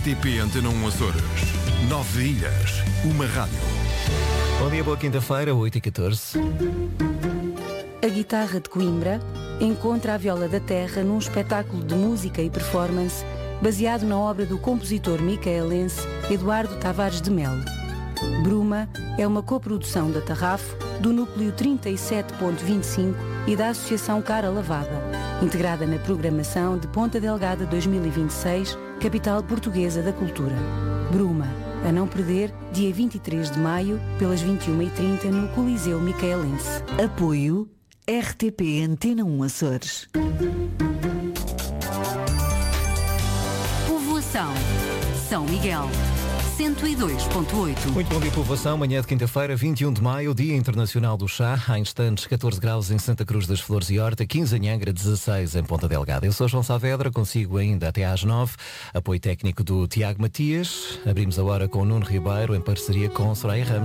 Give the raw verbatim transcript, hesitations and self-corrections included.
T P Antena um Açores. Nove ilhas, uma rádio. Bom dia, boa quinta-feira, oito e catorze. A guitarra de Coimbra encontra a viola da terra num espetáculo de música e performance baseado na obra do compositor micaelense Eduardo Tavares de Melo. Bruma é uma coprodução da Tarrafo, do Núcleo trinta e sete ponto vinte e cinco e da Associação Cara Lavada, integrada na programação de Ponta Delgada dois mil e vinte e seis, capital portuguesa da cultura. Bruma, a não perder, dia vinte e três de maio, pelas vinte e uma e trinta, no Coliseu Micaelense. Apoio R T P Antena um Açores. Povoação São Miguel cento e dois ponto oito. Muito bom dia, povoação. Manhã de quinta-feira, vinte e um de maio, Dia Internacional do Chá. Há instantes, catorze graus em Santa Cruz das Flores e Horta, quinze em Angra, dezasseis em Ponta Delgada. Eu sou João Saavedra, consigo ainda até às nove. Apoio técnico do Tiago Matias. Abrimos a hora com o Nuno Ribeiro, em parceria com Soraya Ramos.